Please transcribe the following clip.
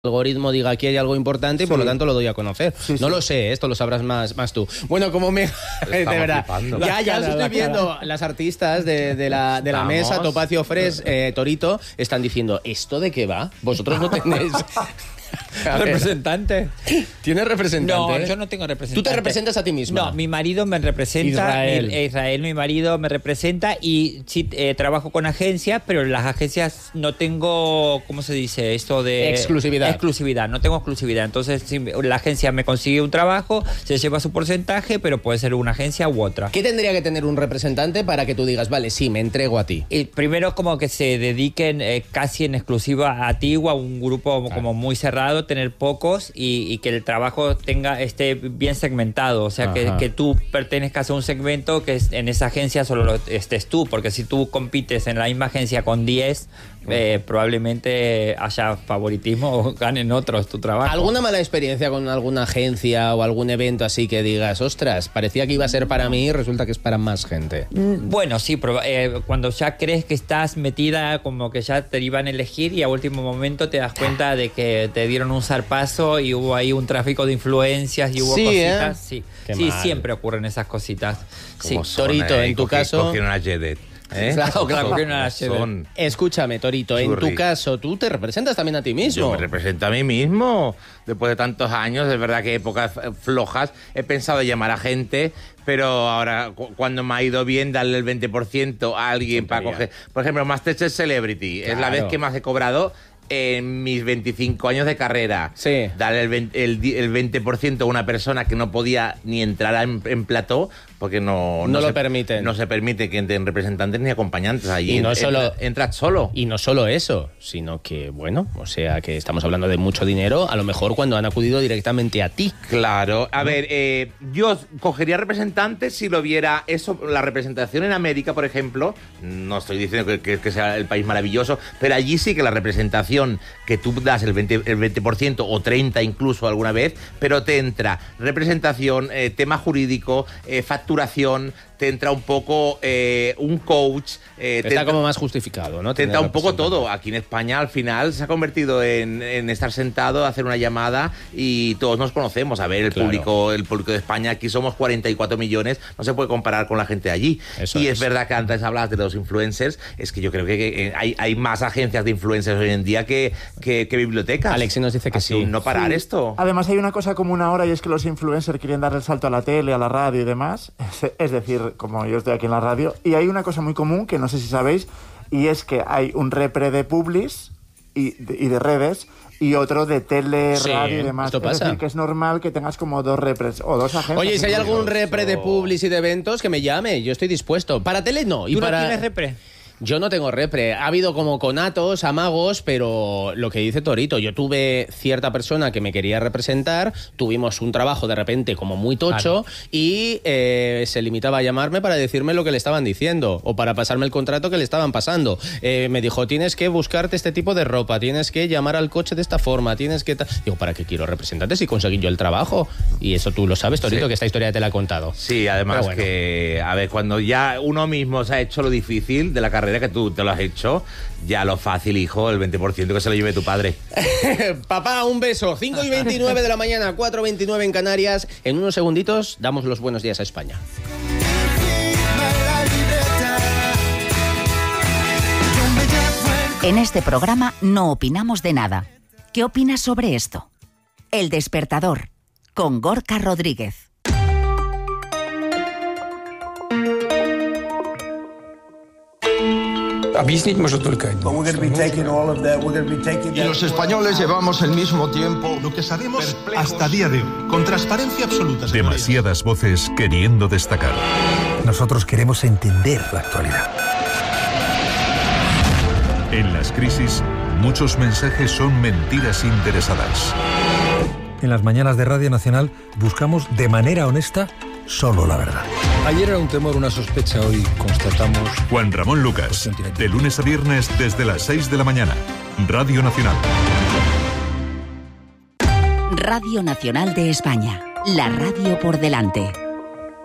algoritmo diga aquí hay algo importante y por lo tanto lo doy a conocer. No lo sé, esto lo sabrás más tú. Bueno, como me... de verdad, ya os estoy viendo las artistas de la mesa, Topacio, Fresh, Torito, están diciendo, ¿esto de qué va? Vosotros no tenéis... ¿Representante? ¿Tienes representante? No, yo no tengo representante. ¿Tú te representas a ti mismo? No, mi marido me representa. Israel, mi marido me representa y sí, trabajo con agencias, pero en las agencias no tengo, ¿cómo se dice? Esto de... Exclusividad, no tengo exclusividad. Entonces, si la agencia me consigue un trabajo, se lleva su porcentaje, pero puede ser una agencia u otra. ¿Qué tendría que tener un representante para que tú digas, vale, sí, me entrego a ti? Primero, como que se dediquen casi en exclusiva a ti o a un grupo como muy cerrado, tener pocos y que el trabajo esté bien segmentado, o sea, que tú pertenezcas a un segmento que en esa agencia solo estés tú, porque si tú compites en la misma agencia con 10, probablemente haya favoritismo o ganen otros tu trabajo. ¿Alguna mala experiencia con alguna agencia o algún evento así que digas, ostras, parecía que iba a ser para mí y resulta que es para más gente? Bueno, sí, pero cuando ya crees que estás metida, como que ya te iban a elegir y a último momento te das cuenta de que te dieron un zarpazo y hubo ahí un tráfico de influencias y hubo cositas. Sí, siempre ocurren esas cositas. Sí. Torito, en tu caso... Cogieron a Jedet. Claro, escúchame, Torito, en tu caso, ¿tú te representas también a ti mismo? Yo me represento a mí mismo. Después de tantos años, es verdad que épocas flojas, he pensado en llamar a gente, pero ahora, cuando me ha ido bien, darle el 20% a alguien para coger... Por ejemplo, Masterchef Celebrity, es la vez que más he cobrado en mis 25 años de carrera. Sí. Darle el 20% a una persona que no podía ni entrar en plató, porque no lo permiten. No se permite que entren representantes ni acompañantes allí. Y no entras solo. Y no solo eso, sino que, bueno, o sea, que estamos hablando de mucho dinero, a lo mejor cuando han acudido directamente a ti. Claro. A ver, yo cogería representantes si lo viera eso, la representación en América, por ejemplo. No estoy diciendo que sea el país maravilloso, pero allí sí que la representación que tú das el 20% o 30% incluso alguna vez, pero te entra representación, tema jurídico, facturación, te entra un poco un coach. Está como más justificado, ¿no? Te entra un poco todo. Aquí en España al final se ha convertido en estar sentado, hacer una llamada y todos nos conocemos. A ver, el público de España, aquí somos 44 millones, no se puede comparar con la gente de allí. Es verdad que antes hablabas de los influencers, es que yo creo que hay más agencias de influencers hoy en día que bibliotecas. Alexi nos dice que sí. No parar esto. Además hay una cosa común ahora y es que los influencers quieren dar el salto a la tele, a la radio y demás. Es decir, como yo estoy aquí en la radio, y hay una cosa muy común que no sé si sabéis, y es que hay un repre de publis y de redes y otro de tele, radio y demás. Esto pasa. Es decir, que es normal que tengas como dos repres o dos agencias. Oye, si hay algún repre de publis y de eventos, que me llame, yo estoy dispuesto. Para tele no. ¿Tú no tienes repre? Yo no tengo repre. Ha habido como conatos, amagos, pero lo que dice Torito, yo tuve cierta persona que me quería representar, tuvimos un trabajo de repente como muy tocho y se limitaba a llamarme para decirme lo que le estaban diciendo o para pasarme el contrato que le estaban pasando. Me dijo, tienes que buscarte este tipo de ropa, tienes que llamar al coche de esta forma, tienes que... Digo, ¿para qué quiero representantes si conseguí yo el trabajo? Y eso tú lo sabes, Torito, que esta historia te la he contado. Sí, además que, a ver, cuando ya uno mismo se ha hecho lo difícil de la carrera, que tú te lo has hecho, ya lo fácil, hijo, el 20% que se lo lleve tu padre. Papá, un beso. 5:29 de la mañana, 4:29 en Canarias. En unos segunditos damos los buenos días a España. En este programa no opinamos de nada. ¿Qué opinas sobre esto? El Despertador, con Gorka Rodríguez. Y los españoles llevamos el mismo tiempo, lo que sabemos hasta día de hoy, con transparencia absoluta. Demasiadas voces queriendo destacar. Nosotros queremos entender la actualidad. En las crisis, muchos mensajes son mentiras interesadas. En las mañanas de Radio Nacional buscamos de manera honesta solo la verdad. Ayer era un temor, una sospecha, hoy constatamos... Juan Ramón Lucas, de lunes a viernes desde las 6 de la mañana. Radio Nacional. Radio Nacional de España, la radio por delante.